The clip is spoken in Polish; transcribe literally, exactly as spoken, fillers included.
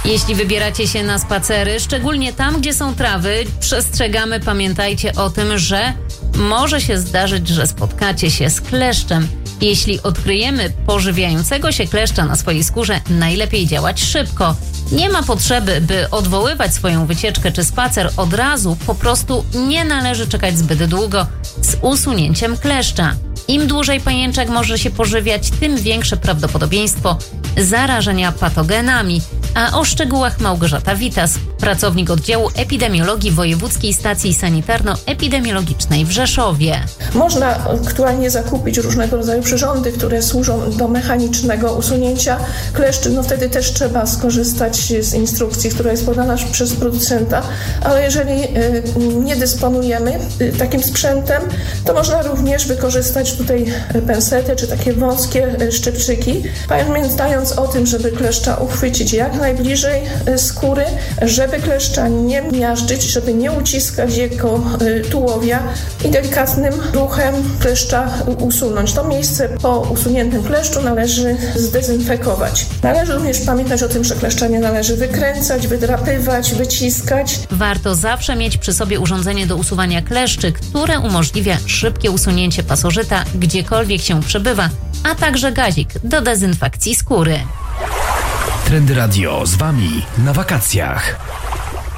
Jeśli wybieracie się na spacery, szczególnie tam, gdzie są trawy, przestrzegamy, pamiętajcie o tym, że może się zdarzyć, że spotkacie się z kleszczem. Jeśli odkryjemy pożywiającego się kleszcza na swojej skórze, najlepiej działać szybko. Nie ma potrzeby, by odwoływać swoją wycieczkę czy spacer od razu, po prostu nie należy czekać zbyt długo z usunięciem kleszcza. Im dłużej pajęczak może się pożywiać, tym większe prawdopodobieństwo zarażenia patogenami. A o szczegółach Małgorzata Witas, pracownik oddziału epidemiologii Wojewódzkiej Stacji Sanitarno-Epidemiologicznej w Rzeszowie. Można aktualnie zakupić różnego rodzaju przyrządy, które służą do mechanicznego usunięcia kleszczy. No wtedy też trzeba skorzystać z instrukcji, która jest podana przez producenta, ale jeżeli nie dysponujemy takim sprzętem, to można również wykorzystać tutaj pensety czy takie wąskie szczypczyki, pamiętając o tym, żeby kleszcza uchwycić jak najbliżej skóry, żeby kleszcza nie miażdżyć, żeby nie uciskać jego tułowia i delikatnym ruchem kleszcza usunąć. To miejsce po usuniętym kleszczu należy zdezynfekować. Należy również pamiętać o tym, że kleszcza nie należy wykręcać, wydrapywać, wyciskać. Warto zawsze mieć przy sobie urządzenie do usuwania kleszczy, które umożliwia szybkie usunięcie pasożyta gdziekolwiek się przebywa, a także gazik do dezynfekcji skóry. Trendy Radio z Wami na wakacjach.